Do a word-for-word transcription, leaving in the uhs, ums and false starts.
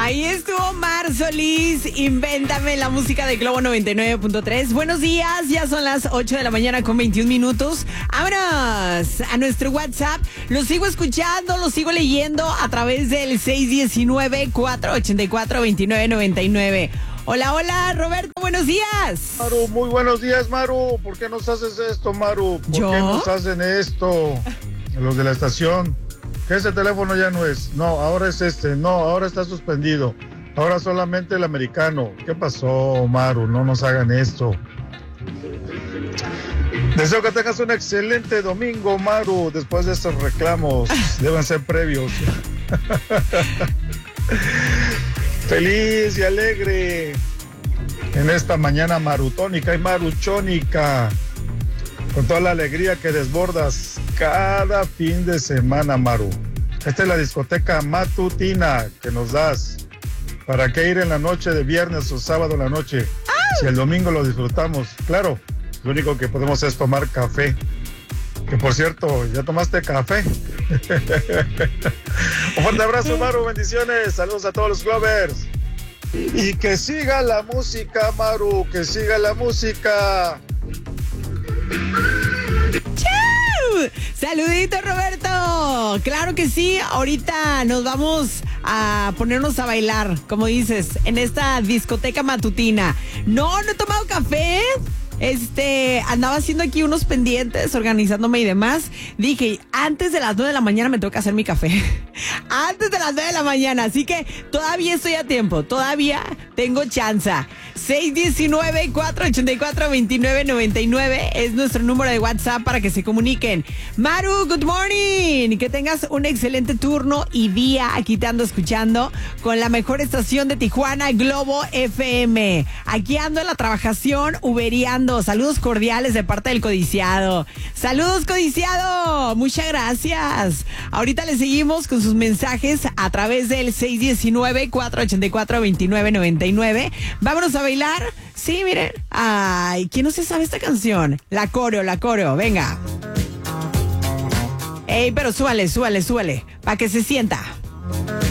Ahí estuvo Mar Solís, Invéntame, la música de Globo noventa y nueve punto tres. Buenos días, ya son las ocho de la mañana con veintiún minutos. Vámonos a nuestro WhatsApp. Lo sigo escuchando, lo sigo leyendo a través del seis uno nueve, cuatro ocho cuatro, dos nueve nueve nueve. Hola, hola, Roberto, buenos días. Maru, muy buenos días, Maru. ¿Por qué nos haces esto, Maru? ¿Por ¿Yo? qué nos hacen esto? Los de la estación. Que ese teléfono ya no es. No, ahora es este. No, ahora está suspendido. Ahora solamente el americano. ¿Qué pasó, Maru? No nos hagan esto. Deseo que tengas un excelente domingo, Maru. Después de estos reclamos, deben ser previos. Feliz y alegre en esta mañana marutónica y maruchónica, con toda la alegría que desbordas cada fin de semana, Maru. Esta es la discoteca matutina que nos das. ¿Para qué ir en la noche de viernes o sábado en la noche? Si el domingo lo disfrutamos. Claro, lo único que podemos es tomar café. Que por cierto, ¿ya tomaste café? Un fuerte abrazo, Maru, bendiciones, saludos a todos los Glovers. Y que siga la música, Maru, que siga la música. ¡Chau! Saludito, Roberto. Claro que sí, ahorita nos vamos a ponernos a bailar, como dices, en esta discoteca matutina. No, no he tomado café. Este, andaba haciendo aquí unos pendientes, organizándome y demás. Dije, antes de las nueve de la mañana me tengo que hacer mi café. Antes de las nueve de la mañana, así que todavía estoy a tiempo, todavía tengo chance. seis uno nueve, cuatro ocho cuatro, dos nueve nueve nueve es nuestro número de WhatsApp para que se comuniquen. Maru, good morning. Que tengas un excelente turno y día aquí te ando escuchando con la mejor estación de Tijuana, Globo F M. Aquí ando en la trabajación, uberiando. Saludos cordiales de parte del codiciado. Saludos, codiciado. Muchas gracias. Ahorita le seguimos con sus mensajes a través del seis uno nueve, cuatro ocho cuatro, dos nueve nueve nueve. Vámonos a bailar. Sí, miren. Ay, ¿quién no se sabe esta canción? La coreo, la coreo. Venga. Ey, pero súbale, súbale, súbale. Para que se sienta.